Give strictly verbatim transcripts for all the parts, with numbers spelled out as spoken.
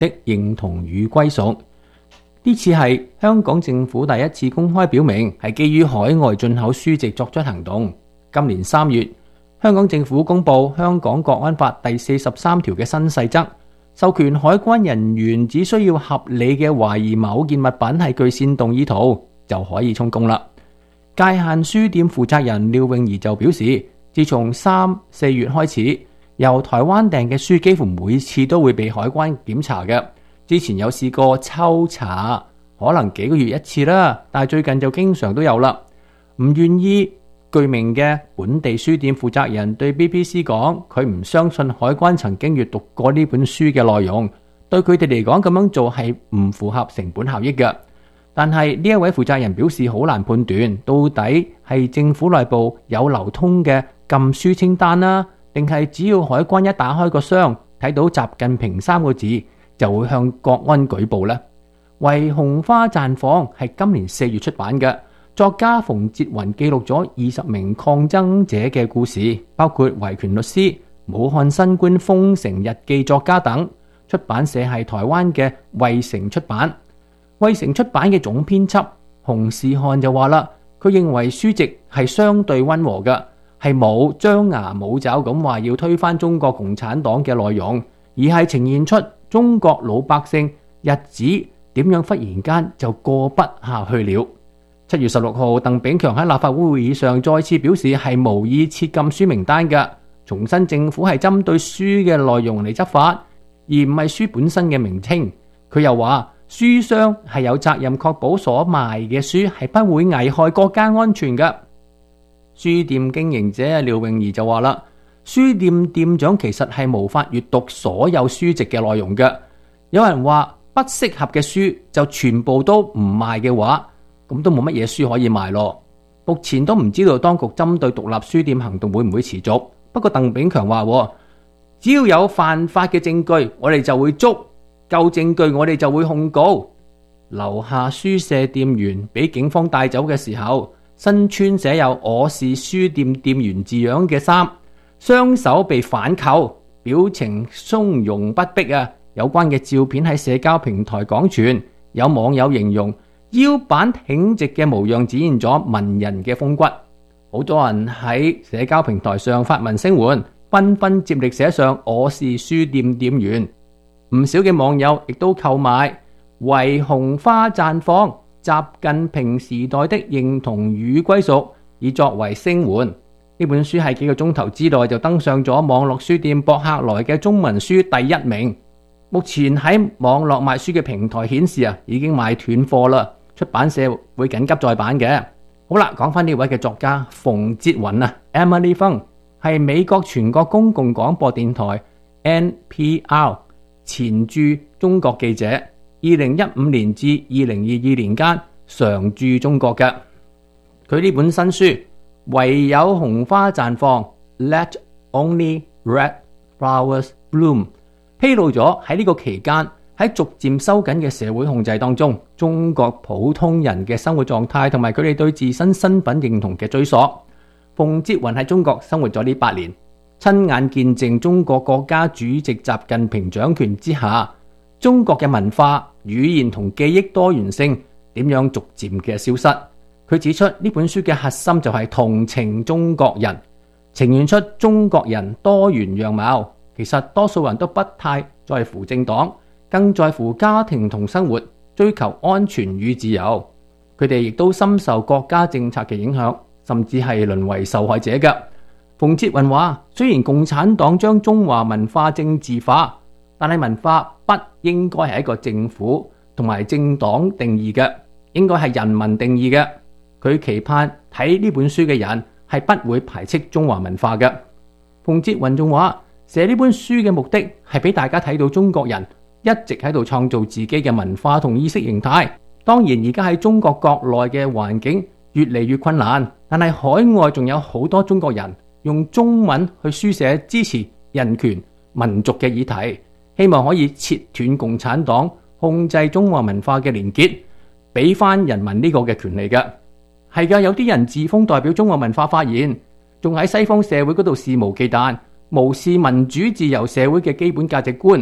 的認同與歸屬。呢次係香港政府第一次公開表明係基於海外進口書籍作出行動。今年三月，香港政府公布香港國安法第四十三條嘅新細則，授權海關人員只需要合理嘅懷疑某件物品係具煽動意圖就可以充公啦。界限書店負責人廖詠儀就表示，自從三四月開始，由台灣訂嘅書幾乎每次都會被海關檢查嘅。之前有試過抽查，可能幾個月一次啦，但係最近就經常都有啦。唔願意具名嘅本地書店負責人對 B B C 講，佢唔相信海關曾經閱讀過呢本書嘅內容，對佢哋嚟講咁樣做係唔符合成本效益嘅。但係呢一位負責人表示好難判斷，到底係政府內部有流通嘅禁書清單啦，定係只要海關一打開個箱睇到習近平三個字就會向國安舉報呢？為紅花綻放係今年四月出版嘅，作家馮哲雲記錄咗二十名抗爭者嘅故事，包括維權律師、武漢新冠封城日記作家等。出版社係台灣嘅衛城出版。衛城出版嘅總編輯洪士漢就話啦，佢認為書籍係相對溫和嘅，係冇張牙舞爪咁話要推翻中國共產黨嘅內容，而係呈現出中國老百姓日子點樣忽然間就過不下去了。七月十六號，鄧炳強喺立法會會議上再次表示係無意設禁書名單嘅，重申政府係針對書嘅內容嚟執法，而唔係書本身嘅名稱。佢又話，書商係有責任確保所賣嘅書係不會危害國家安全嘅。書店經營者廖詠儀就話啦，書店店長其實係無法閱讀所有書籍嘅內容嘅。有人話不適合嘅書就全部都唔賣嘅話，咁都冇乜嘢書可以賣咯。目前都唔知道當局針對獨立書店行動會唔會持續。不過鄧炳強話，只要有犯法嘅證據，我哋就會捉。夠證據我哋就會控告。樓下書舍店員俾警方帶走嘅時候，身穿寫有我是書店店員字樣嘅衫，雙手被反扣，表情從容不迫啊！有關嘅照片喺社交平台廣傳，有網友形容腰板挺直嘅模樣展現咗文人嘅風骨。好多人喺社交平台上發文聲援，紛紛接力寫上我是書店店員。唔少嘅網友亦都購買為紅花綻放習近平時代的認同與歸屬，以作為聲援。呢本書喺幾個鐘頭之內就登上咗網絡書店博客來嘅中文書第一名。目前喺網絡賣書嘅平台顯示啊，已經賣斷貨啦。出版社會緊急再版嘅。好啦，講翻呢位嘅作家馮哲雲啊 ，Emily Fung 係美國全國公共廣播電台 N P R 前駐中國記者，二零一五年至二零二二年間常駐中國嘅。佢呢本新書唯有紅花綻放 Let Only Red Flowers Bloom， 披露咗喺呢個期間喺逐漸收緊嘅社會控制當中，中國普通人嘅生活狀態同埋佢哋對自身身份認同嘅追溯。馮哲雲喺中國生活咗呢八年，親眼見證中國國家主席習近平掌權之下，中國嘅文化、語言同記憶多元性點樣逐漸嘅消失。佢指出呢本書嘅核心就係同情中國人，呈現出中國人多元樣貌。其實多數人都不太在乎政黨，更在乎家庭同生活，追求安全與自由。佢哋亦都深受國家政策嘅影響，甚至係淪為受害者嘅。馮哲雲話，雖然共產黨將中華文化政治化，但係文化不應該係一個政府同埋政黨定義嘅，應該係人民定義嘅。佢期盼睇呢本書嘅人係不會排斥中華文化嘅。馮哲雲仲話，寫呢本書嘅目的係俾大家睇到中國人一直喺度創造自己嘅文化同意識形態。當然而家喺中國國內嘅環境越嚟越困難，但係海外仲有好多中國人用中文去書寫支持人權民族嘅議題，希望可以切斷共產黨控制中華文化嘅連結，俾翻人民呢個嘅權利嘅。係噶，有啲人自封代表中華文化發言，仲喺西方社會嗰度肆無忌憚，無視民主自由社會嘅基本價值觀。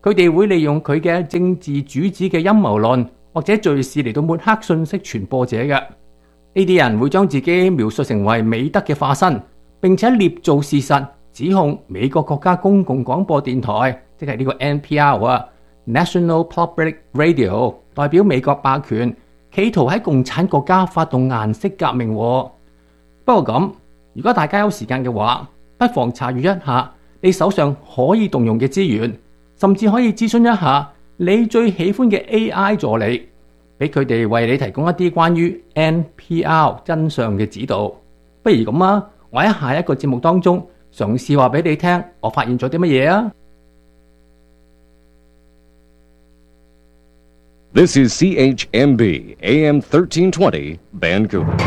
佢哋會利用佢嘅政治主旨嘅陰謀論或者敘事嚟到抹黑信息傳播者嘅。呢啲人會將自己描述成為美德嘅化身，並且捏造事實，指控美國國家公共廣播電台，即係呢個 N P R 啊 ，National Public Radio， 代表美國霸權，企圖喺共產國家發動顏色革命。不過咁，如果大家有時間嘅話，不妨查閱一下你手上可以動用嘅資源，甚至可以諮詢一下你最喜歡嘅 A I 助理，俾佢哋為你提供一啲關於 N P R 真相嘅指導。不如咁啊，我喺下一個節目當中嘗試話俾你聽，我發現咗啲乜嘢啊 ？This is C H M B A M thirteen twenty Vancouver。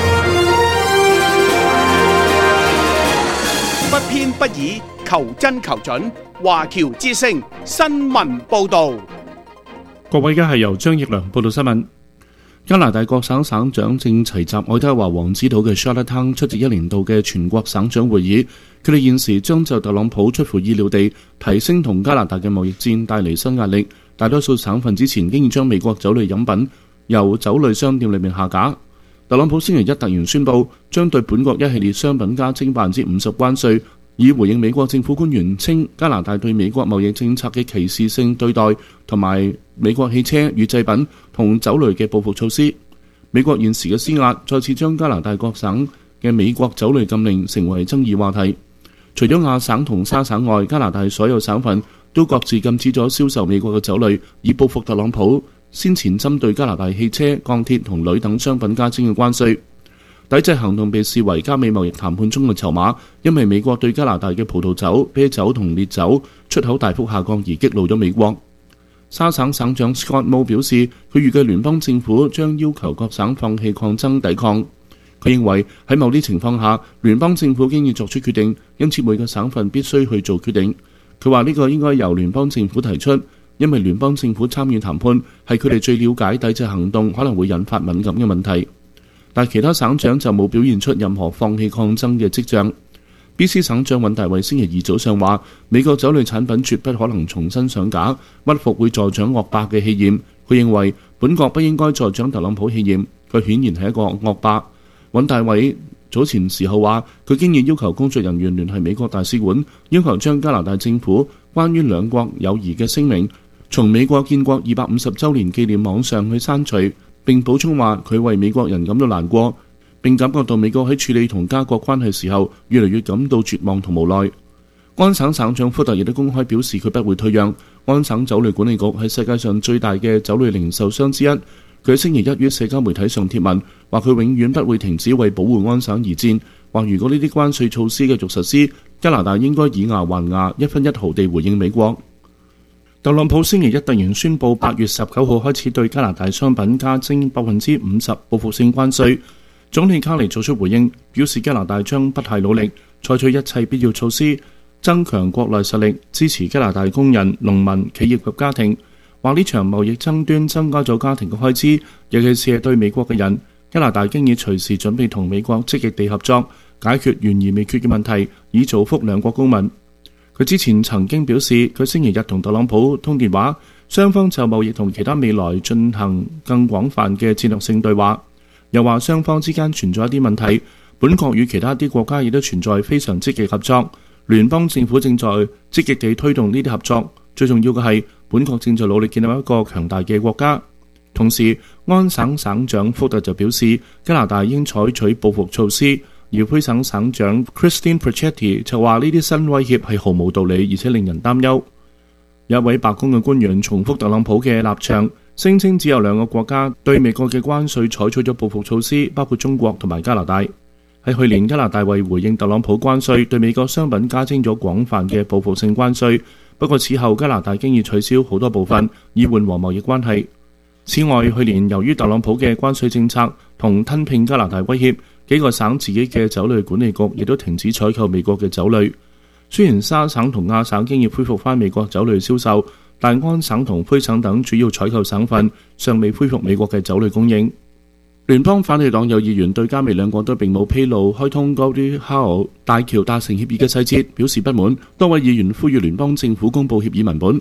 不偏不倚，求真求準。華僑之聲新聞報導。 各位，而家係由張奕良報道新聞。加拿大各省省長正齊集愛德華王子島嘅 Charlottetown 出席一年度嘅全國省長會議。佢哋現時將就特朗普出乎意料地提升同加拿大嘅貿易戰帶嚟新壓力。大多數省份之前經已將美國酒類飲品由酒類商店裏面下架。特朗普星期一突然宣布將對本國一系列商品加徵百分之五十關稅，以回應美國政府官員稱加拿大對美國貿易政策嘅歧視性對待，同埋美國汽車與製品同酒類嘅報復措施。美國現時嘅施壓再次將加拿大各省嘅美國酒類禁令成為爭議話題。除咗亞省同沙省外，加拿大所有省份都各自禁止咗銷售美國嘅酒類，以報復特朗普先前針對加拿大汽車、鋼鐵同鋁等商品加徵嘅關稅。抵制行動被視為加美貿易談判中嘅籌碼，因為美國對加拿大嘅葡萄酒、啤酒同烈酒出口大幅下降而激怒咗美國。沙省省長 Scott Moe 表示，佢預計聯邦政府將要求各省放棄抗爭抵抗。佢認為喺某啲情況下，聯邦政府經已作出決定，因此每個省份必須去做決定。佢話呢個應該由聯邦政府提出，因為聯邦政府參與談判係佢哋最了解抵制行動可能會引發敏感嘅問題。但其他省長就冇表現出任何放棄抗爭嘅跡象。B C 省長尹大衛星期二早上話，美國酒類產品絕不可能重新上架，屈服會助長惡霸嘅氣焰。佢認為本國不應該助長特朗普氣焰，佢顯然係一個惡霸。尹大衛早前時候話，佢經已要求工作人員聯繫美國大使館，要求將加拿大政府關於兩國友誼嘅聲明從美國建國二百五十週年紀念網上去刪除，並補充話佢為美國人感到難過，並感覺到美國喺處理同加國關係時候越嚟越感到絕望同無奈。安省省長福特亦都公開表示佢不會退讓。安省酒類管理局係世界上最大嘅酒類零售商之一。佢喺星期一於社交媒體上貼文，話佢永遠不會停止為保護安省而戰，話如果呢啲關稅措施繼續實施，加拿大應該以牙還牙，一分一毫地回應美國。特朗普星期一突然宣布八月十九號開始對加拿大商品加徵百分之五十報復性關稅。總理卡尼做出回應，表示加拿大將不懈努力，採取一切必要措施，增強國內實力，支持加拿大工人、農民、企業及家庭。話呢場貿易爭端增加咗家庭嘅開支，尤其是係對美國嘅人。加拿大經已隨時準備同美國積極地合作，解決懸而未決嘅問題，以造福兩國公民。佢之前曾經表示，佢星期日同特朗普通電話，雙方就貿易同其他未來進行更廣泛嘅戰略性對話。又話雙方之間存在一啲問題，本國與其他啲國家亦都存在非常積極合作。聯邦政府正在積極地推動呢啲合作。最重要嘅係，本國正在努力建立一個強大嘅國家。同時，安省省長福特就表示，加拿大應採取報復措施。而魁省省長 Christine Pichetti 就話呢啲新威脅係毫無道理，而且令人擔憂。有一位白宮嘅官員重複特朗普嘅立場，聲稱只有兩個國家對美國嘅關稅採取咗報復措施，包括中國同埋加拿大。喺去年，加拿大為回應特朗普關稅，對美國商品加徵咗廣泛嘅報復性關稅。不過此後，加拿大經已取消好多部分，以緩和貿易關係。此外，去年由於特朗普嘅關稅政策同吞併加拿大威脅，幾個省自己嘅酒類管理局亦都停止採購美國嘅酒類。雖然沙省同亞省經已恢復返美國酒類銷售，但安省同魁省等主要採購省份尚未恢復美國嘅酒類供應。聯邦反對黨有議員對加美兩國都並冇披露開通 Gordie Howe 大橋達成協議嘅細節表示不滿，多位議員呼籲聯邦政府公佈協議文本。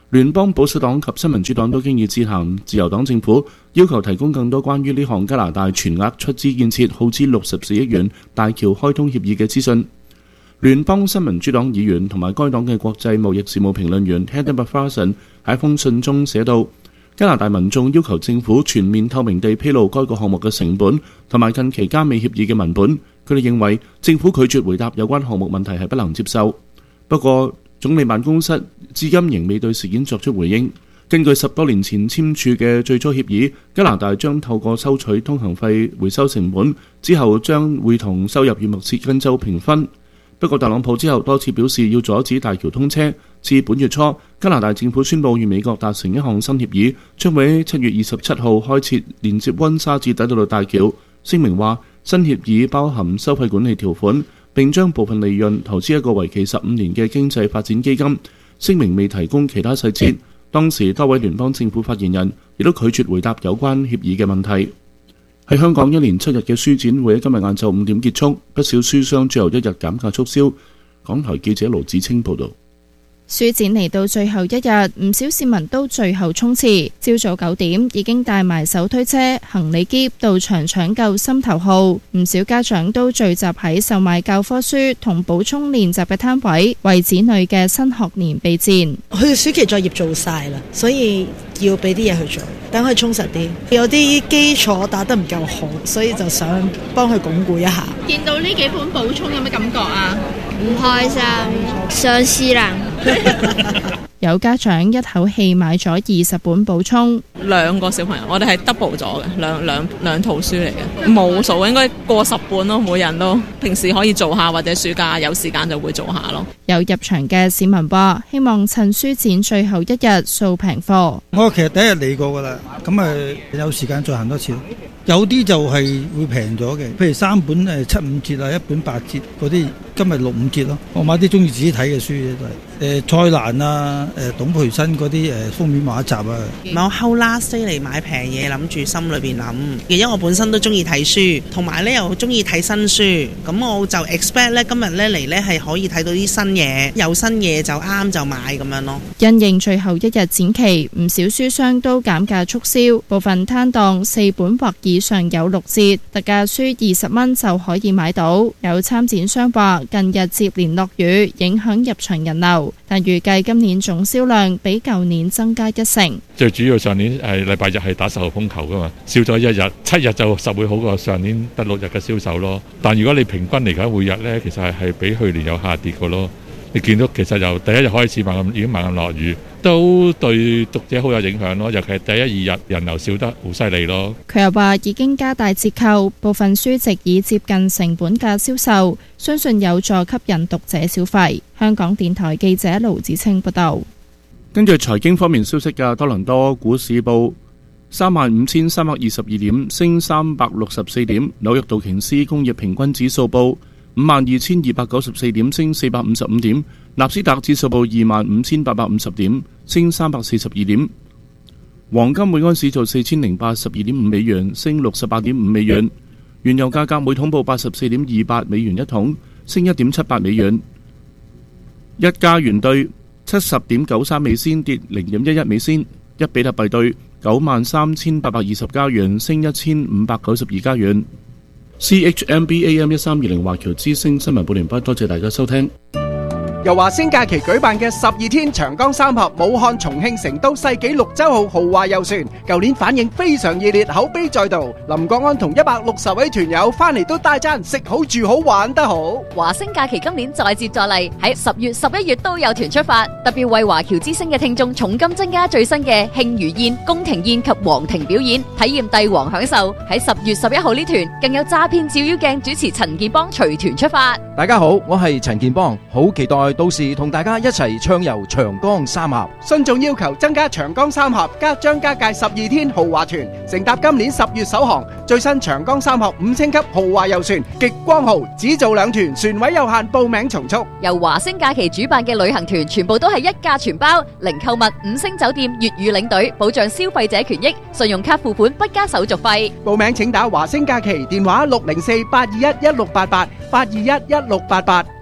聯邦保守黨及新民主黨都經已致函自由黨政府，要求提供更多關於呢項加拿大全額出資建設耗資六十四億元大橋開通協議嘅資訊。聯邦新民主黨議員同埋該黨嘅國際貿易事務評論員 Heather McPherson 喺封信中寫道，加拿大民眾要求政府全面透明地披露該個項目嘅成本同埋近期加美協議嘅文本。佢哋認為政府拒絕回答有關項目問題係不能接受。不過總理辦公室至今仍未對事件作出回應。根據十多年前簽署嘅最初協議，加拿大將透過收取通行費回收成本，之後將會同收入與密歇根州平分。不過特朗普之後多次表示要阻止大橋通車。至本月初，加拿大政府宣布與美國達成一項新協議，將會喺七月二十七號開設連接溫莎至底特律大橋。聲明話新協議包含收費管理條款，並將部分利潤投資一個為期十五年嘅經濟發展基金。聲明未提供其他細節。當時多位聯邦政府發言人亦都拒絕回答有關協議嘅問題。喺香港，一連七日嘅書展會喺今日晏晝五點結束，不少書商最後一日減價促銷。港台記者盧子清報導。 書展嚟到最後一日，唔少市民都最後衝刺。朝早九點已經帶埋手推車、行李篋到場搶購心頭號。唔少家長都聚集喺售賣教科書同補充練習嘅攤位，為子女嘅新學年備戰。 佢哋暑期作業做晒啦，所以要俾啲嘢去做，等佢充實啲。有啲基礎打得唔夠好，所以就想幫佢鞏固一下。 見到呢幾本補充有咩感覺啊？ 唔開心，想試啦。 有家長一口氣買咗二十本補充， 兩個小朋友，我哋係 double 咗嘅，兩兩兩套書嚟嘅，冇數應該過十本咯，每人都平時可以做下，或者暑假有時間就會做下咯。 有入場嘅市民話，希望趁書展最後一日掃平貨。 我其實第一日嚟過噶啦，咁誒有時間再行多次。有啲就係會平咗嘅，譬如三本誒七五折啊，一本八折嗰啲，今日六五折咯。我買啲中意自己睇嘅書嘅都係誒蔡瀾啊、誒董培新嗰啲誒封面畫集啊。 唔係我後 last day 嚟買平嘢，諗住心裏邊諗，因為我本身都中意睇書，同埋咧又中意睇新書，咁我就 expect 咧今日咧嚟咧係可以睇到啲新嘢，有新嘢就啱就買咁樣咯。 因應最後一日展期，唔少書商都減價促銷，部分攤檔四本或以上有六折，特價書二十蚊就可以買到。有參展商話，近日接連落雨，影響入場人流，但預計今年總銷量比舊年增加一成。 最主要上年係禮拜日係打十號風球噶嘛，少咗一日，七日就實會好過上年得六日嘅銷售咯。但如果你平均嚟講每日呢，其實係係比去年有下跌嘅咯。你見到其實由第一日開始猛咁已經猛咁落雨，都對讀者好有影響咯。尤其係第一二日人流少得好犀利咯。 佢又話已經加大折扣，部分書籍已接近成本價銷售，相信有助吸引讀者消費。香港電台記者盧子清報道。 根據財經方面消息嘅多倫多股市報三萬五千三百二十二點，升三百六十四點；紐約道瓊斯工業平均指數報五萬二千二百九十四點，升四百五十五點；納斯達指數報二萬五千八百五十點，升三百四十二點。黃金每安士做四千零八十二點五美元，升六十八點五美元。原油價格每桶報八十四點二八美元一桶，升一點七八美元。一加元兌七十點九三美仙，跌零點一一美仙。一比特幣兌九萬三千八百二十加元，升一千五百九十二加元。C H M B A M 一三二零華僑之聲新聞報完畢，多謝大家收聽。 由華星假期舉辦嘅十二天長江三峽武漢、重慶、成都世紀綠洲號豪華遊船，舊年反應非常熱烈，口碑再度。林國安同一百六十位團友翻嚟都大讚食好住好玩得好。 華星假期今年再接再厲，喺十月十一月都有團出發，特別為華僑之聲嘅聽眾重金增加最新嘅慶餘宴、宮廷宴及皇庭表演，體驗帝王享受。喺十月十一號呢團更有詐騙照妖鏡主持陳建邦隨團出發。 大家好，我係陳建邦，好期待到時同大家一齊暢遊長江三峽。 信眾要求增加長江三峽加張家界十二天豪華團，乘搭今年十月首航最新長江三峽五星級豪華遊船極光號，只做兩團，船位有限，報名從速。 由華星假期主辦嘅旅行團全部都係一價全包，零購物、五星酒店、粵語領隊，保障消費者權益，信用卡付款不加手續費。 報名請打華星假期電話六零四八二一一六八八八二一一六八八。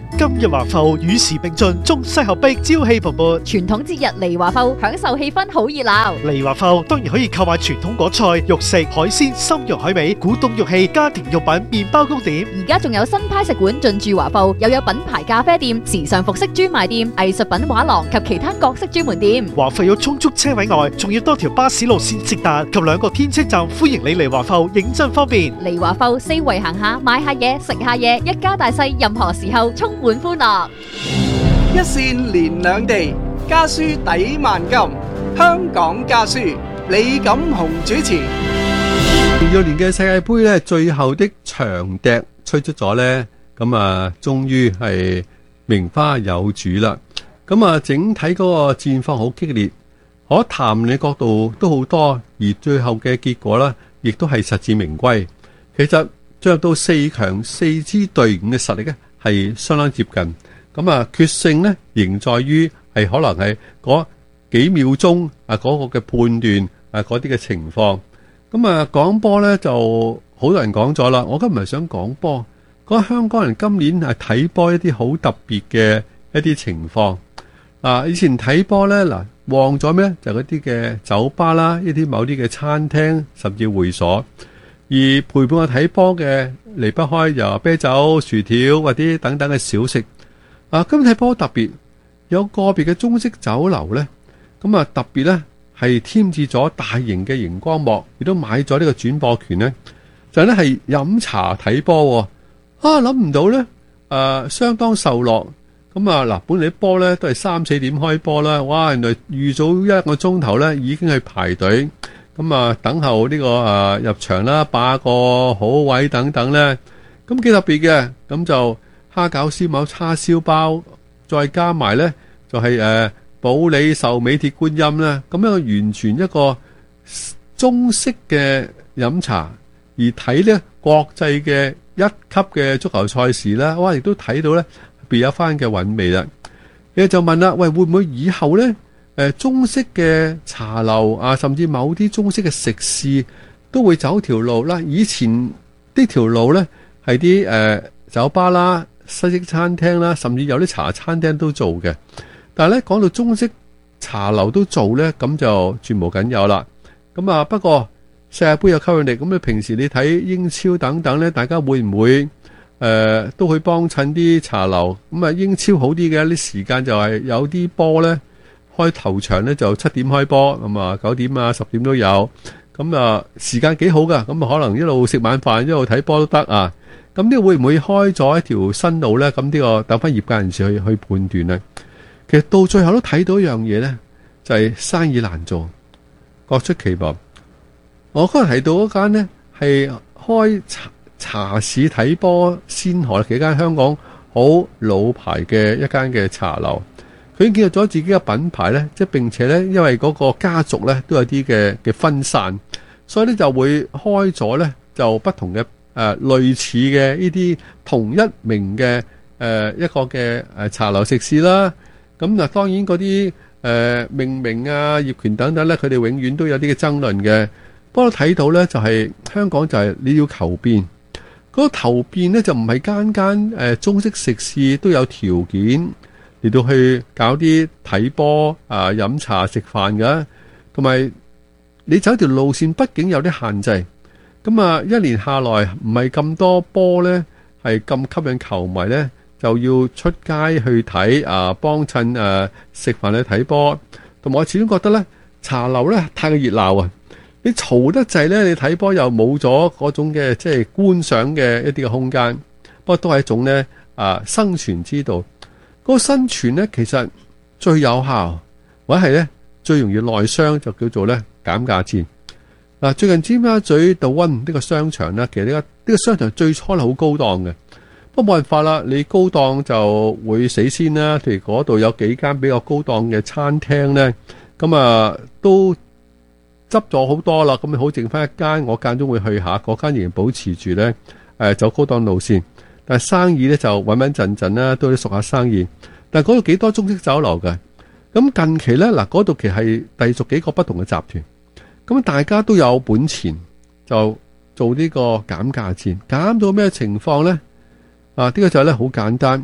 今日華埠與時並進，中西合璧，朝氣蓬勃。 傳統節日嚟華埠，享受氣氛好熱鬧。 嚟華埠當然可以購買傳統果菜、肉食、海鮮、參洋海味、古董玉器、家庭用品、麵包糕點。 而家仲有新派食館進駐華埠，又有品牌咖啡店、時尚服飾專賣店、藝術品畫廊及其他各式專門店。 華埠有充足車位外，仲要多條巴士路線直達及兩個天車站，歡迎你嚟華埠，認真方便。 嚟華埠四圍行下，買下嘢，食下嘢，一家大細任何時候充滿歡樂。 一線連兩地，家書抵萬金。香港家書，李錦雄主持。 二六年嘅世界盃咧，最後的長笛吹出咗咧，咁啊，終於係名花有主啦。咁啊，整體嗰個戰況好激烈，可談嘅角度都好多，而最後嘅結果咧，亦都係實至名歸。其實進入到四強四支隊伍嘅實力咧，係相當接近。咁啊，決勝咧，仍在於係可能係嗰幾秒鐘啊，嗰個嘅判斷啊，嗰啲嘅情況。咁啊，講波咧就好多人講咗啦。我今日唔係想講波，講香港人今年係睇波一啲好特別嘅一啲情況。啊，以前睇波咧嗱，旺咗咩？就嗰啲嘅酒吧啦，一啲某啲嘅餐廳，甚至會所。而陪伴我睇波嘅離不開由啤酒、薯條或者等等嘅小食。啊，今日睇波特別有個別嘅中式酒樓咧，咁啊特別咧係添置咗大型嘅熒光幕，亦都買咗呢個轉播權咧，就係咧係飲茶睇波。啊，諗唔到咧，誒、呃、相當受落。咁啊嗱，本嚟啲波咧都係三四點開波啦，哇！原來預早一個鐘頭咧已經去排隊，咁啊等候呢、這個誒、呃、入場啦，霸個好位等等咧，咁幾特別嘅。咁就蝦餃、燒賣、叉燒包，再加埋咧就係誒保利壽美鐵觀音啦。咁樣完全一個中式嘅飲茶，而睇咧國際嘅一級嘅足球賽事啦，哇！亦都睇到咧別有翻嘅韻味啦。你就問啦，喂，會唔會以後咧誒中式嘅茶樓啊，甚至某啲中式嘅食肆都會走條路啦？以前呢條路咧係啲誒酒吧啦、西式餐廳啦，甚至有啲茶餐廳都做嘅。但係咧講到中式茶樓都做咧，咁就絕無僅有啦。咁啊，不過世界盃有吸引力，咁你平時你睇英超等等咧，大家會唔會誒、呃、都去幫襯啲茶樓？咁啊，英超好啲嘅啲時間就係有啲波咧開頭場咧就七點開波，咁啊九點啊十點都有。咁啊時間幾好噶，咁啊可能一路食晚飯一路睇波都得啊。咁呢個會唔會開咗一條新路咧？咁呢個等翻業界人士去去判斷咧。其實到最後都睇到一樣嘢咧，就係、是、生意難做，各出奇謀。我嗰日提到嗰間咧係開茶茶市睇波先河嘅幾間香港好老牌嘅一間嘅茶樓，佢已經建立咗自己嘅品牌咧，即係並且咧，因為嗰個家族咧都有啲嘅嘅分散，所以咧就會開咗咧就不同嘅誒、呃、類似嘅呢啲同一名嘅誒、呃、一個嘅誒茶樓食肆啦。咁嗱，當然嗰啲誒命名啊、業權等等咧，佢哋永遠都有啲嘅爭論嘅。不過睇到咧，就係、是、香港就係你要求變，嗰、那個求變咧就唔係間間誒中式食肆都有條件嚟到去搞啲睇波啊、飲茶食飯㗎，同埋你走條路線，畢竟有啲限制。咁啊，一年下來唔係咁多波咧，係咁吸引球迷咧。就要出街去睇啊，幫襯誒食飯去睇波，同埋我始終覺得咧茶樓咧太過熱鬧啊！你嘈得滯咧，你睇波又冇咗嗰種嘅即係觀賞嘅一啲嘅空間。不過都係一種咧啊生存之道。嗰、那個生存咧其實最有效，或者係咧最容易內傷，就叫做咧減價戰。嗱、啊，最近尖沙咀道溫呢個商場咧，其實呢、這個呢、這個商場最初係好高檔嘅。不過冇辦法啦，你高檔就會死先啦。譬如嗰度有幾間比較高檔嘅餐廳咧，咁啊都執咗好多啦。咁好剩翻一間，我間中會去下，嗰間仍然保持住咧誒走高檔路線，但係生意咧就穩穩陣陣啦，都要熟下生意。但係嗰度幾多中式酒樓嘅，咁近期咧嗱，嗰度其實係隸屬幾個不同嘅集團，咁大家都有本錢就做呢個減價戰，減到咩情況咧？啊！呢、這個就係咧好簡單，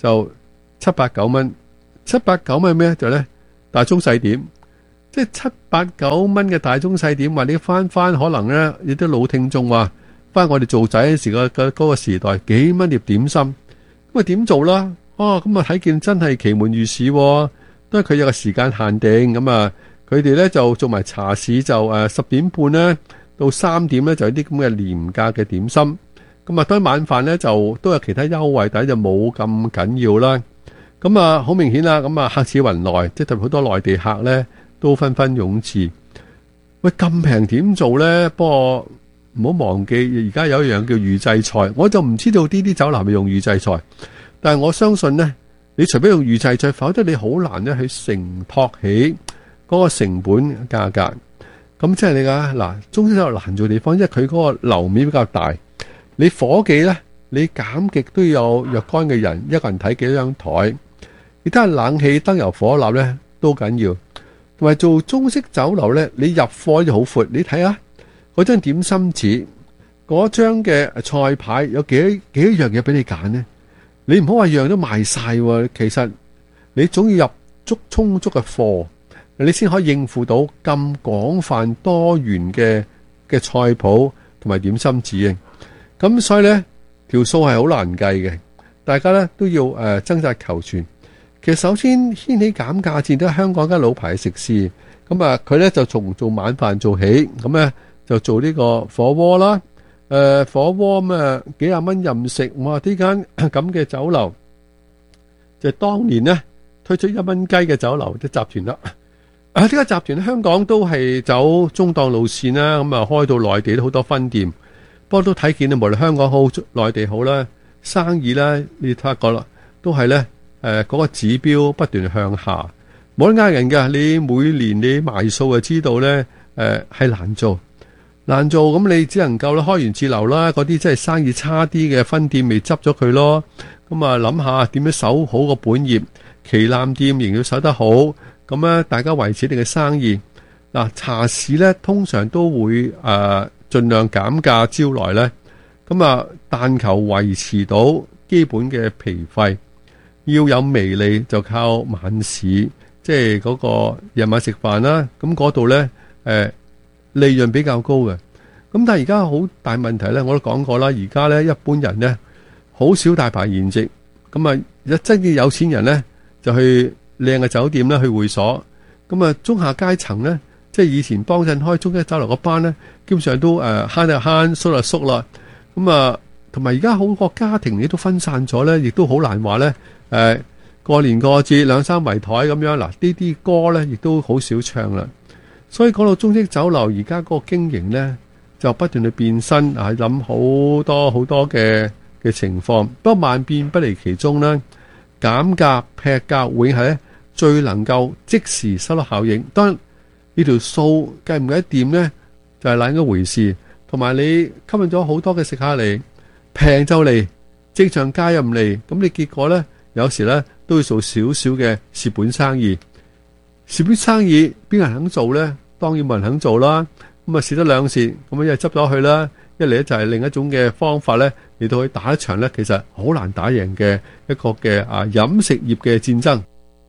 就七八九蚊，七八九蚊咩就咧大中細點，即係七八九蚊嘅大中細點，話你翻翻可能咧有啲老聽眾話翻我哋做仔嗰時個個嗰個時代幾蚊碟點心，咁啊點做啦？哦，咁啊睇見真係奇門御史，都係佢有個時間限定，咁啊佢哋咧就做埋茶市，就誒十點半咧到三點咧就有啲咁嘅廉價嘅點心。咁啊，當然晚飯咧就都有其他優惠，但係就冇咁緊要啦。咁啊，好明顯啦。咁啊，客似雲來，即係特別好多內地客咧都紛紛湧至。喂，咁平點做咧？不過唔好忘記，而家有一樣叫預製菜，我就唔知道呢啲酒樓係咪用預製菜，但係我相信咧，你除非用預製菜，否則你好難咧去承托起嗰個成本價格。咁即係你㗎嗱，中式酒樓難做地方，因為佢嗰個樓面比較大。你伙計咧，你減極都要有若干嘅人，一個人睇幾多張台。你睇下冷氣、燈油火蠟咧都緊要。同埋做中式酒樓咧，你入貨就好闊。你睇下嗰張點心紙，嗰張嘅菜牌有幾多幾多樣嘢俾你揀呢？你唔好話樣都賣晒喎。其實你總要入足充足嘅貨，你先可以應付到咁廣泛多元嘅嘅菜譜同埋點心紙嘅。咁所以咧條數係好難計嘅，大家咧都要誒掙扎求全。其實首先掀起減價戰都係香港間老牌食肆，咁啊佢咧就從做晚飯做起，咁咧就做呢個火鍋啦，誒、呃、火鍋咁啊幾廿蚊任食，哇！呢間咁嘅酒樓就係當年咧推出一蚊雞嘅酒樓啲集團啦。啊，呢個集團香港都係走中檔路線啦，咁啊開到內地都好多分店。不過都睇見啊，無論香港好、內地好啦，生意咧，你睇下個啦，都係咧誒嗰個指標不斷向下，冇得呃人㗎。你每年你賣數就知道咧，誒係難做，難做咁你只能夠咧開源節流啦。嗰啲即係生意差啲嘅分店，咪執咗佢咯。咁啊諗下點樣守好個本業，旗艦店仍要守得好，咁咧大家維持你嘅生意。嗱，茶市咧通常都會誒。呃盡量減價招來呢，咁啊，但求維持到基本嘅皮費，要有微利就靠晚市，即係嗰個夜晚食飯啦。咁嗰度呢，誒利潤比較高嘅。咁但係而家好大問題呢，我都講過啦。而家呢，一般人呢，好少大排筵席，咁啊，一真嘅有錢人呢，就去靚嘅酒店啦，去會所。咁啊，中下階層呢。即係以前幫襯開中式酒樓嗰班咧，基本上都誒慳就慳，縮就縮啦。咁啊，同埋而家好個家庭你都分散咗咧，亦都好難話咧誒過年過節兩三圍台咁樣嗱，呢啲歌咧亦都好少唱啦。所以講到中式酒樓而家嗰個經營咧，就不斷去變身啊，諗好多好多嘅嘅情況。不過萬變不離其宗啦，減價劈價永係咧最能夠即時收到效應。當然呢條數計唔計得掂呢？就係另一回事。同埋你吸引咗好多嘅食客嚟，平就嚟，正常價又唔嚟，咁你結果呢，有時呢都要做少少嘅蝕本生意。蝕本生意邊個人肯做呢？當然冇人肯做啦。咁啊蝕得兩蝕，咁啊一係執咗去啦。一嚟咧就係另一種嘅方法呢，嚟到去打一場呢，其實好難打贏嘅一個嘅啊飲食業嘅戰爭。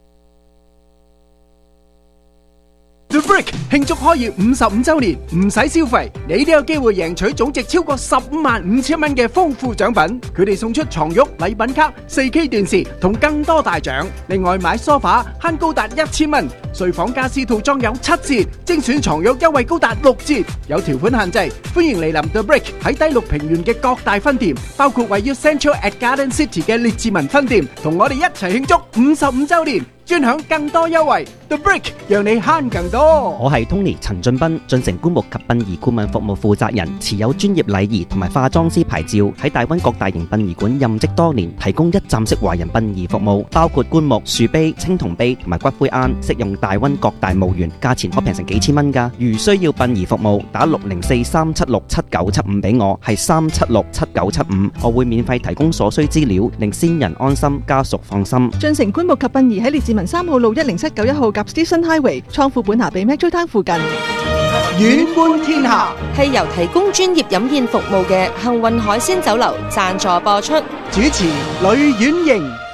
The Brick 慶祝開業五十五周年，唔使消費，你都有機會贏取總值超過十五萬五千蚊嘅豐富獎品。佢哋送出床褥、禮品卡、四 K 電視同更多大獎。另外買梳化慳高達一千蚊，睡房家私套裝有七折，精選床褥優惠高達六折。有條款限制，歡迎嚟臨 The Brick 喺低綠平原嘅各大分店，包括位於 Central at Garden City 嘅列治文分店，同我哋一齊慶祝五十五周年。專享更多優惠 ，The Brick 讓你慳更多。 我係 Tony 陳俊斌，進城棺木及殯儀顧問服務負責人，持有專業禮儀同埋化妝師牌照，喺大灣各大型殯儀館任職多年，提供一站式華人殯儀服務，包括棺木、樹碑、青銅碑同埋骨灰龕，適用大灣各大墓園，價錢可平成幾千蚊㗎。如需要殯儀服務，打六零四三七六七九七五俾我，係三七六七九七五，我會免費提供所需資料，令先人安心，家屬放心。 進城棺木及殯儀喺列治文三號路一零七九一號及 Station Highway 倉庫本下比 Metro Town 附近。 遠觀天下係由提供專業飲宴服務嘅幸運海鮮酒樓贊助播出。 主持呂婉瑩。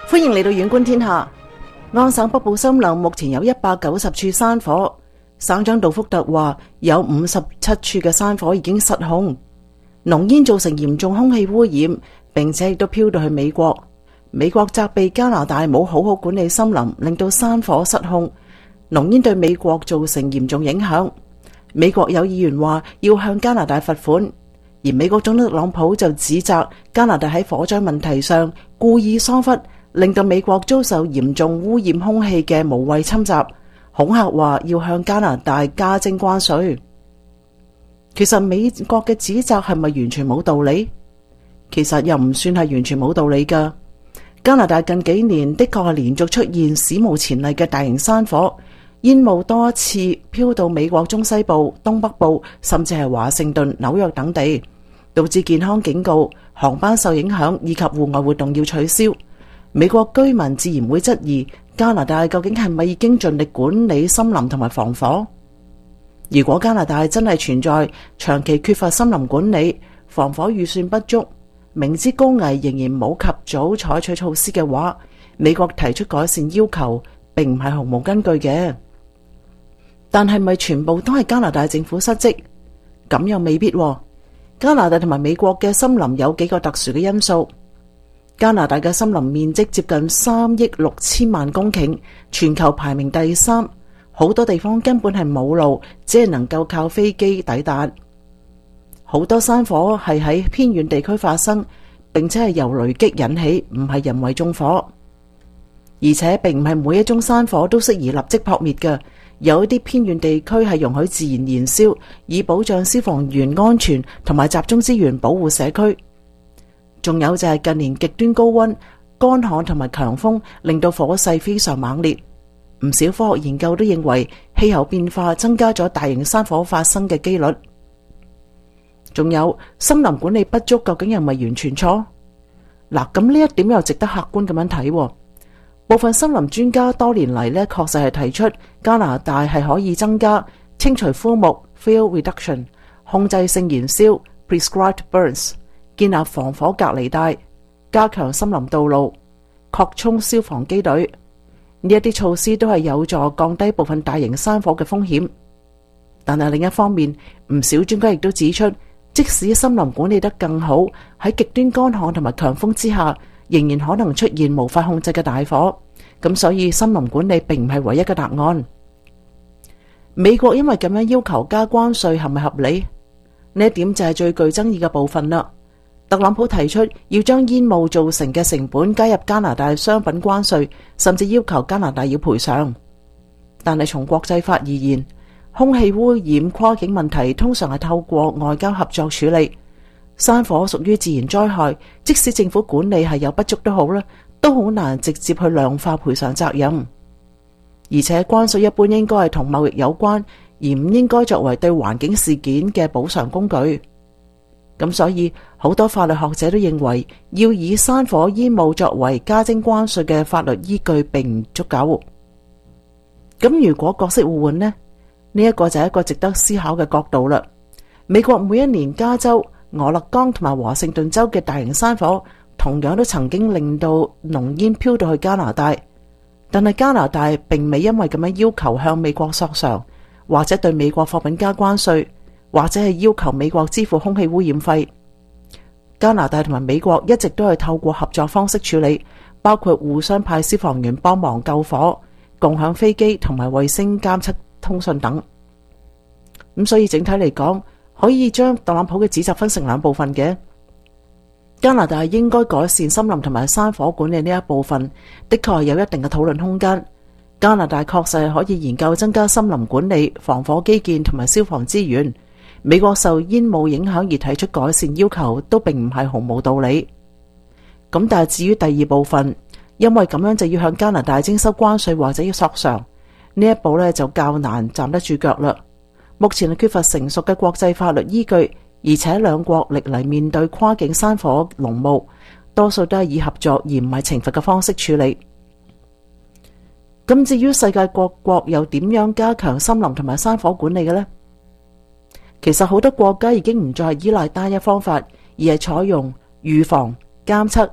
歡迎嚟到遠觀天下。安省北部森林目前有一百九十處山火，省長杜福特話有五十七處嘅山火已經失控。濃煙造成嚴重空氣污染，並且亦都飄到去美國。美國責備加拿大冇好好管理森林，令到山火失控。濃煙對美國造成嚴重影響。美國有議員話要向加拿大罰款，而美國總統特朗普就指責加拿大喺火災問題上故意疏忽，令到美國遭受嚴重污染空氣嘅無謂侵襲，恐嚇話要向加拿大加徵關稅。其實美國嘅指責係咪完全冇道理？其實又唔算係完全冇道理㗎。加拿大近幾年的確係連續出現史無前例嘅大型山火，煙霧多次飄到美國中西部、東北部，甚至係華盛頓、紐約等地，導致健康警告、航班受影響以及戶外活動要取消。美國居民自然會質疑加拿大究竟係咪已經盡力管理森林同埋防火？如果加拿大真係存在長期缺乏森林管理、防火預算不足，明知高危仍然冇及早採取措施嘅話，美國提出改善要求並唔係毫無根據嘅。但係咪全部都係加拿大政府失職？咁又未必喎。加拿大同埋美國嘅森林有幾個特殊嘅因素。加拿大嘅森林面積接近三億六千萬公頃，全球排名第三。好多地方根本係冇路，只係能夠靠飛機抵達。好多山火係喺偏遠地區發生，並且係由雷擊引起，唔係人為縱火。而且並唔係每一宗山火都適宜立即撲滅嘅，有一啲偏遠地區係容許自然燃燒，以保障消防員安全同埋集中資源保護社區。仲有就係近年極端高溫、乾旱同埋強風，令到火勢非常猛烈。唔少科學研究都認為氣候變化增加咗大型山火發生嘅機率。仲有森林管理不足，究竟又咪完全錯？嗱，咁呢一點又值得客觀咁樣睇。部分森林專家多年嚟呢確實係提出加拿大係可以增加清除枯木 （fuel reduction）、控制性燃燒 （prescribed burns）、建立防火隔離帶、加強森林道路、擴充消防機隊。呢一啲措施都係有助降低部分大型山火嘅風險。但係另一方面，唔少專家亦都指出，即使森林管理得更好，喺極端乾旱同埋強風之下，仍然可能出現無法控制嘅大火。咁所以森林管理並唔係唯一嘅答案。美國因為咁樣要求加關稅係咪合理？呢一點就係最具爭議嘅部分啦。特朗普提出要將煙霧造成嘅成本加入加拿大商品關稅，甚至要求加拿大要賠償。但係從國際法而言，空氣污染跨境問題通常係透過外交合作處理。山火屬於自然災害，即使政府管理係有不足都好啦，都好難直接去量化賠償責任。而且關稅一般應該係同貿易有關，而唔應該作為對環境事件嘅補償工具。咁所以好多法律學者都認為，要以山火煙霧作為加徵關稅嘅法律依據並唔足夠。咁如果角色互換呢？呢一個就係一個值得思考嘅角度啦。美國每一年加州、俄勒岡同埋華盛頓州嘅大型山火，同樣都曾經令到濃煙飄到去加拿大，但係加拿大並未因為咁樣要求向美國索償，或者對美國貨品加關稅，或者係要求美國支付空氣污染費。加拿大同埋美國一直都係透過合作方式處理，包括互相派消防員幫忙救火、共享飛機同埋衛星監測通訊等。咁所以整體嚟講，可以將特朗普嘅指責分成兩部分嘅。加拿大應該改善森林同埋山火管理呢一部分，的確係有一定嘅討論空間。加拿大確實係可以研究增加森林管理、防火基建同埋消防資源。美國受煙霧影響而提出改善要求，都並唔係毫無道理。咁但係至於第二部分，因為咁樣就要向加拿大徵收關稅或者要索償，呢一步呢就較難站得住腳啦。目前係缺乏成熟嘅國際法律依據，而且兩國歷嚟面對跨境山火濃霧，多數都係以合作而唔係懲罰嘅方式處理。咁至於世界各國又點樣加強森林同埋山火管理嘅呢？其實好多國家已經唔再係依賴單一方法，而係採用預防、監測、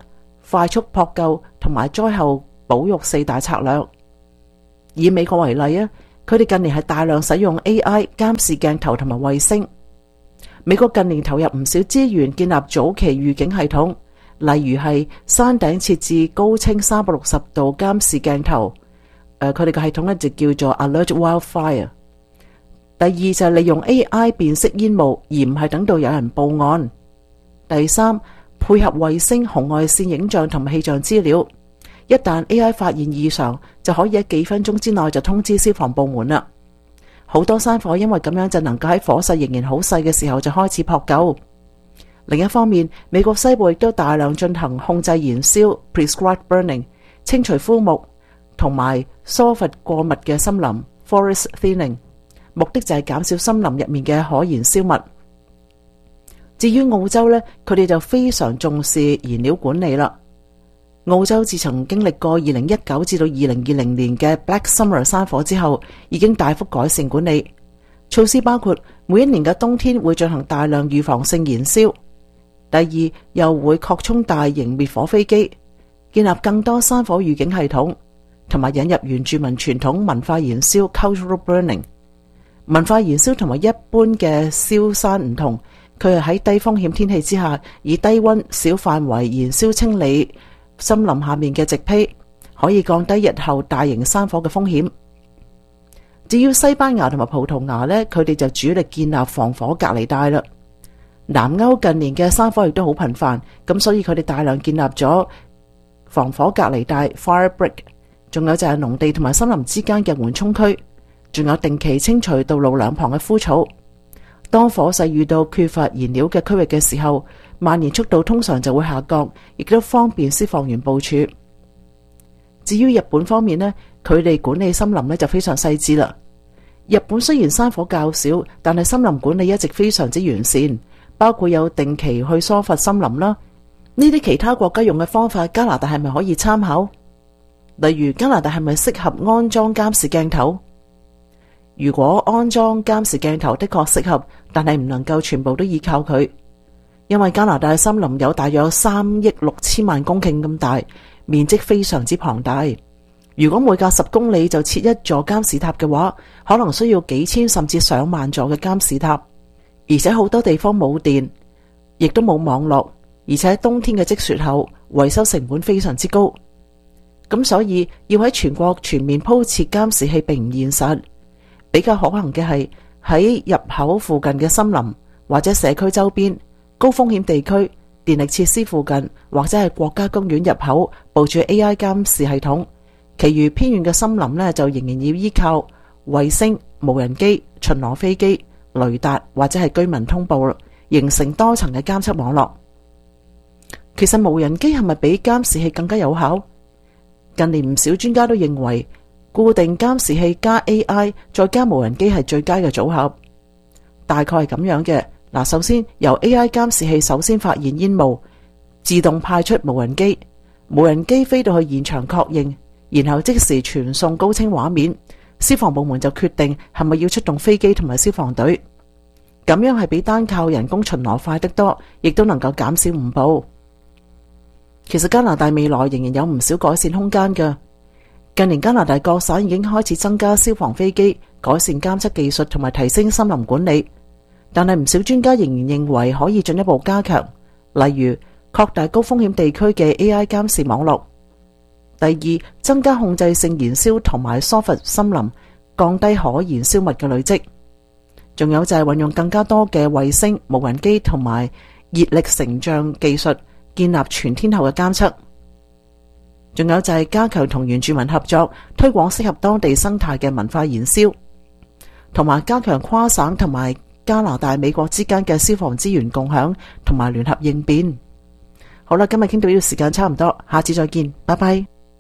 快速撲救同埋災後保育四大策略。以美國為例啊，佢哋近年係大量使用 A I 監視鏡頭同埋衛星。美國近年投入唔少資源建立早期預警系統，例如係山頂設置高清三百六十度監視鏡頭。誒，佢哋嘅系統咧就叫做 Alert Wildfire。第二就係利用 A I 辨識煙霧，而唔係等到有人報案。第三，配合衛星、紅外線影像同埋氣象資料，一旦 A I 發現異常，就可以喺幾分鐘之內就通知消防部門啦。好多山火因為咁樣就能夠喺火勢仍然好細嘅時候就開始撲救。另一方面，美國西部亦都大量進行控制燃燒 （prescribed burning）、清除枯木同埋疏伐過密嘅森林 （forest thinning）， 目的就係減少森林入面嘅可燃燒物。至於澳洲呢，佢哋就非常重視燃料管理啦。澳洲自從經歷過二零一九至到二零二零年嘅 Black Summer 山火之後，已經大幅改善管理措施，包括每一年嘅冬天會進行大量預防性燃燒。第二，又會擴充大型滅火飛機，建立更多山火預警系統，同埋引入原住民傳統文化燃燒 （cultural burning）。文化燃燒同埋一般嘅燒山唔同，佢係喺低風險天氣之下，以低溫小範圍燃燒清理森林下面嘅植被，可以降低日後大型山火嘅風險。至於西班牙同埋葡萄牙呢，佢哋就主力建立防火隔離帶啦。南歐近年嘅山火亦都好頻繁，咁所以佢哋大量建立咗防火隔離帶 （fire brick）， 仲有就係農地同埋森林之間嘅緩衝區，仲有定期清除道路兩旁嘅枯草。當火勢遇到缺乏燃料嘅區域嘅時候，蔓延速度通常就會下降，亦都方便消防員部署。至於日本方面呢，佢哋管理森林呢就非常細緻啦。日本雖然山火較少，但係森林管理一直非常之完善，包括有定期去疏伐森林啦。呢啲其他國家用嘅方法，加拿大係咪可以參考？例如加拿大係咪適合安裝監視鏡頭？如果安裝監視鏡頭的確適合，但係唔能夠全部都依靠佢，因為加拿大嘅森林有大約三億六千萬公頃咁大，面積非常之龐大。如果每隔十公里就設一座監視塔嘅話，可能需要幾千甚至上萬座嘅監視塔，而且好多地方冇電，亦都冇網絡，而且冬天嘅積雪後，維修成本非常之高。咁所以要喺全國全面鋪設監視器並唔現實。比較可行嘅係喺入口附近嘅森林或者社區周邊、高風險地區、電力設施附近或者係國家公園入口部署 A I 監視系統。其餘偏遠嘅森林呢，就仍然要依靠衛星、無人機、巡邏飛機、雷達或者係居民通報，形成多層嘅監測網絡。其實無人機係咪比監視器更加有效？近年唔少專家都認為，固定監視器加 A I 再加無人機係最佳嘅組合。大概係咁樣嘅。嗱，首先由 A I 監視器首先發現煙霧，自動派出無人機，無人機飛到去現場確認，然後即時傳送高清畫面，消防部門就決定係咪要出動飛機同埋消防隊。咁樣係比單靠人工巡邏快得多，亦都能夠減少誤報。其實加拿大未來仍然有唔少改善空間㗎。近年加拿大各省已經開始增加消防飛機，改善監測技術同埋提升森林管理。但係唔少專家仍然認為可以進一步加強，例如擴大高風險地區嘅 A I 監視網絡。第二，增加控制性燃燒同埋疏伐森林，降低可燃燒物嘅累積。仲有就係運用更加多嘅衛星、無人機同埋熱力成像技術，建立全天候嘅監測。仲有就係加強同原住民合作，推廣適合當地生態嘅文化燃燒，同埋加強跨省同埋加拿大、美國之間嘅消防資源共享同埋聯合應變。好啦，今日傾到呢個時間差唔多，下次再見，拜拜。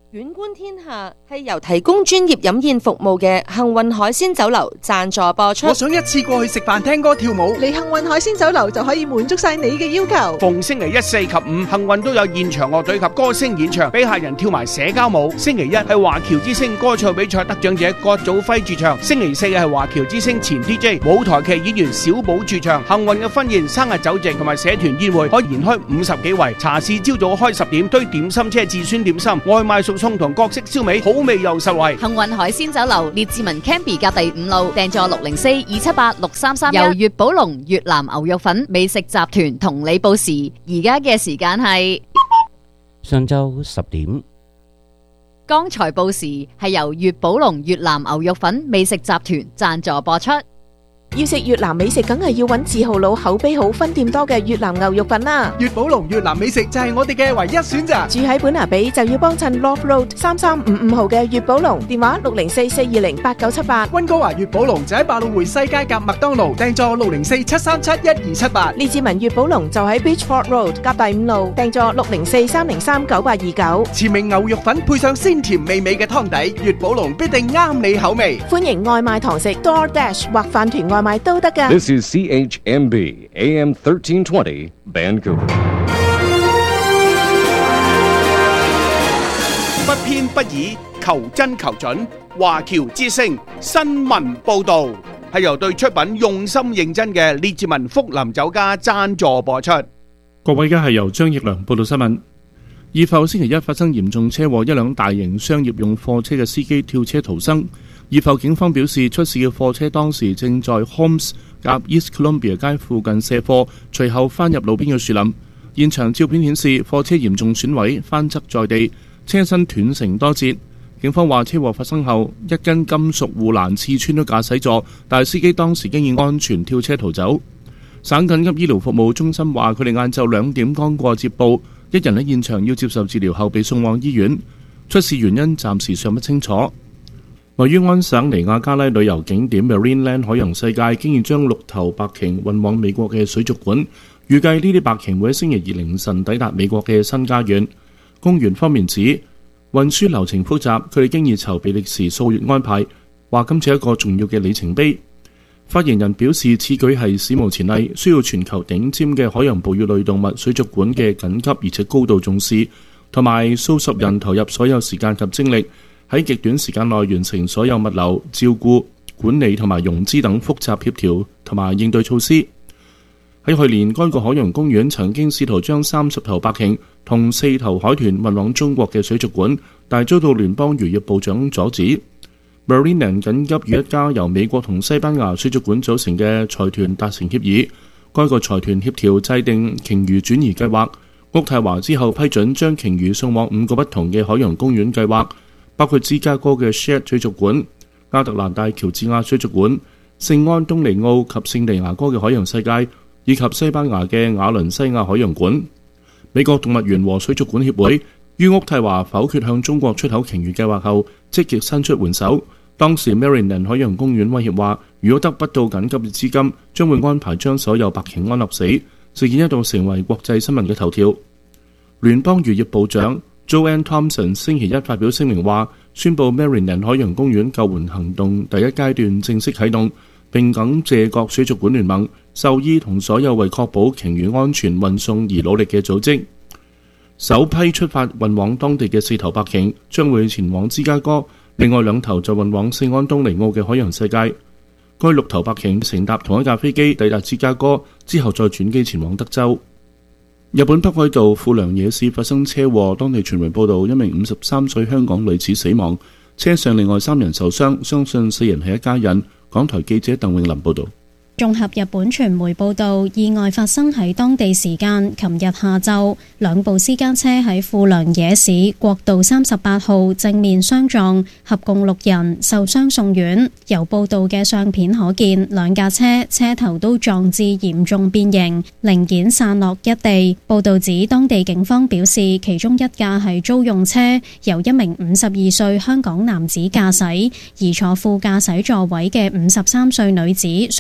遠觀天下係由提供專業飲宴服務嘅幸運海鮮酒樓贊助播出。 我想一次過去食飯、聽歌、跳舞， 嚟幸運海鮮酒樓就可以滿足晒你嘅要求。 逢星期一、四及五，幸運都有現場樂隊及歌星演唱，俾客人跳埋社交舞。星期一係華僑之星歌唱比賽得獎者郭祖輝駐唱，星期四係華僑之星前 D J 舞台劇演員小寶駐唱。幸運嘅婚宴、生日酒席同埋社團宴會可以延開五十幾圍。茶市朝早開十點，堆點心車至酸點心，外賣熟餸同各式燒味，好味又實惠。 幸運海鮮酒樓列治文 Canby 隔第五路，訂座六零四二七八六三三一。由粵寶龍越南牛肉粉美食集團同你報時，而家嘅時間係上晝十點。 剛才報時係由粵寶龍越南牛肉粉美食集團贊助播出。 要食越南美食，梗係要揾字號佬、口碑好、分店多嘅越南牛肉粉啦。 粵寶龍越南美食就係我哋嘅唯一選擇。 住喺本拿比就要幫襯 Love Road 三三五五號嘅粵寶龍，電話六零四四二零八九七八。 溫哥華粵寶龍就喺百老匯西街夾麥當勞，訂座六零四七三七一二七八。 列治文粵寶龍就喺 Beachford Road 夾第五路，訂座六零四三零三九八二九。 前名牛肉粉配上鮮甜美味嘅湯底，粵寶龍必定啱你口味。 歡迎外賣堂食 DoorDash 或飯團外賣都得㗎。 This is C H M B A M thirteen twenty Vancouver。 不偏不倚，求真求準。華僑之聲新聞報導係由對出品用心認真嘅列治文福林酒家贊助播出。 各位，而家係由張奕良報道新聞。二埠星期一發生嚴重車禍，一輛大型商業用貨車嘅司機跳車逃生。二埠警方表示，出事嘅貨車當時正在 Holmes 夾 East Columbia 街附近卸貨，隨後翻入路邊嘅樹林。現場照片顯示，貨車嚴重損毀，翻側在地，車身斷成多節。警方話，車禍發生後，一根金屬護欄刺穿咗駕駛座，但司機當時經已安全跳車逃走。省緊急醫療服務中心話，佢哋晏晝兩點剛過接報，一人喺現場要接受治療後被送往醫院，出事原因暫時尚不清楚。位於安省尼亞加拉旅遊景點 Marineland 海洋世界，經已將六頭白鯨運往美國嘅水族館，預計呢啲白鯨會喺星期二凌晨抵達美國嘅新家園。公園方面指運輸流程複雜，佢哋經已籌備歷時數月安排，話今次係一個重要嘅里程碑。發言人表示，此舉係史無前例，需要全球頂尖嘅海洋哺乳類動物水族館嘅緊急而且高度重視，同埋數十人投入所有時間及精力，喺極短時間內完成所有物流、照顧、管理同埋融資等複雜協調同埋應對措施。喺去年，該個海洋公園曾經試圖將三十頭白鯨同四頭海豚運往中國嘅水族館，但遭到聯邦漁業部長阻止。Marineland 緊急與一家由美國同西班牙水族館組成嘅財團達成協議，該個財團協調制定鯨魚轉移計劃。渥太華之後批准將鯨魚送往五個不同嘅海洋公園計劃，包括芝加哥嘅 Shed 水族館、亞特蘭大喬治亞水族館、聖安東尼奧及聖地牙哥嘅海洋世界，以及西班牙嘅瓦倫西亞海洋館。美國動物園和水族館協會於渥太華否決向中國出口鯨魚計劃後，積極伸出援手。當時 Marineland 海洋公園威脅話，如果得不到緊急嘅資金，將會安排將所有白鯨安樂死。事件一度成為國際新聞嘅頭條。聯邦漁業部長 Joanne Thompson 星期一發表聲明話，宣布 Marineland 海洋公園救援行動第一階段正式啟動，並感謝各水族館聯盟、獸醫同所有為確保鯨魚安全運送而努力嘅組織。首批出發運往當地嘅四頭白鯨將會前往芝加哥，另外兩頭就運往聖安東尼奧嘅海洋世界。該六頭白鯨乘搭同一架飛機抵達芝加哥，之後再轉機前往德州。日本北海道富良野市發生車禍，當地傳媒報道一名五十三歲香港女子死亡，車上另外三人受傷，相信四人係一家人。港台記者鄧永林報道。 綜合日本傳媒報道，意外發生喺當地時間琴日下晝，兩部私家車喺富良野市國道三十八號正面相撞，合共六人受傷送院。由報道嘅相片可見，兩架車車頭都撞至嚴重變形，零件散落一地。報道指，當地警方表示，其中一架係租用車，由一名五十二歲香港男子駕駛，而坐副駕駛座位嘅五十三歲女子送院後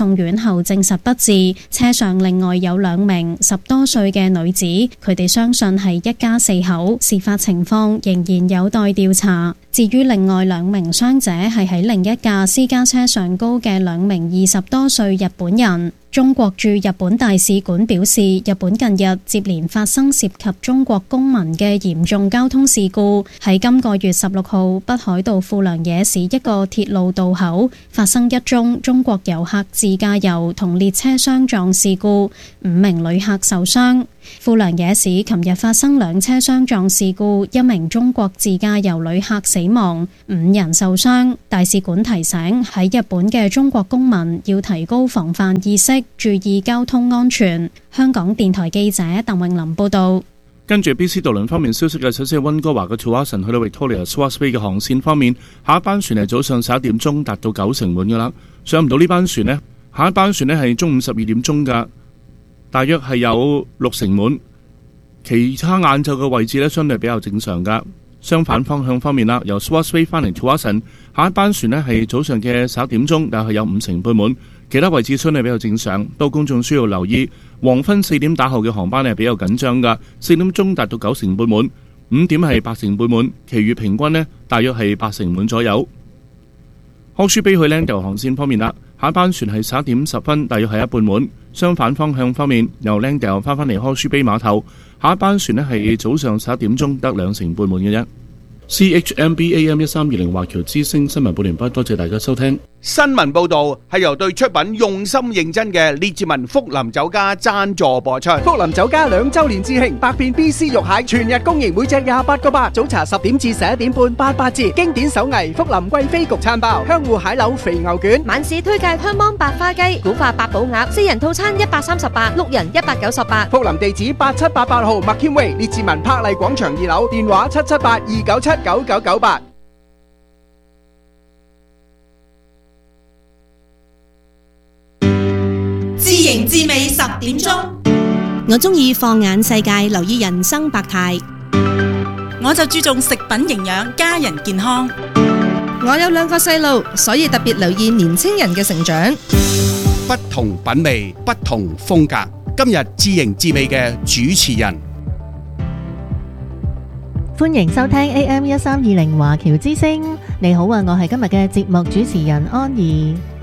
後證實不治。車上另外有兩名十多歲嘅女子，佢哋相信係一家四口，事發情況仍然有待調查。至於另外兩名傷者係喺另一架私家車上高嘅兩名二十多歲日本人。中國駐日本大使館表示，日本近日接連發生涉及中國公民嘅嚴重交通事故。喺今個月十六號，北海道富良野市一個鐵路道口發生一宗中國遊客自駕遊同列車相撞事故，五名旅客受傷。富良野市琴日發生兩車相撞事故，一名中國自駕遊旅客死亡，五人受傷。大使館提醒喺日本嘅中國公民要提高防範意識，注意交通安全。香港電台記者鄧穎琳報道。 跟住 B C 渡輪方面消息嘅，首先係溫哥華嘅 Tsawwassen 去到 Victoria Swartz Bay 嘅航線方面，下一班船係早上十一點鐘達到九成滿噶啦，上唔到呢班船呢，下一班船呢係中午十二點鐘噶。大約係有六成滿，其他晏晝嘅位置呢，相對比較正常噶。相反方向方面啦，由 Swartz Bay 翻嚟 Tsawwassen 下一班船呢係早上嘅十一點鐘，但係有五成半滿，其他位置相對比較正常。多公眾需要留意，黃昏四點打後嘅航班呢係比較緊張噶，四點鐘達到九成半滿，五點係八成半滿，其餘平均呢大約係八成滿左右。Horseshoe Bay 去 Langdale 航線方面啦，下一班船係十一點十分，大約係一半滿。相反方向方面，由 Langdale 翻返嚟 Horseshoe Bay 碼頭，下一班船呢係早上十一點鐘得兩成半滿嘅啫。C H M B A M 一三二零華僑之聲新聞報完畢，多謝大家收聽。 新聞報道係由對出品用心認真嘅列治文福林酒家贊助播出。福林酒家兩周年致慶，百變 B C 肉蟹全日供應，每隻廿八個八。早茶十點至十一點半，八八折。經典手藝福林貴妃焗餐包、香芋蟹柳肥牛卷。 晚市推介香芒白花雞、古法八寶鴨，四人套餐一百三十八，六人一百九十八。 福林地址八七八八號麥謙威列治文柏麗廣場二樓，電話七七八二九七九九九八。 自營自味十點鐘， 我中意放眼世界，留意人生百態。 我就注重食品營養，家人健康。 我有兩個細路，所以特別留意年青人嘅成長。 不同品味，不同風格。今日自營自味嘅主持人， 歡迎收聽 A M 一三二零華僑之聲。你好啊，我係今日嘅節目主持人安怡。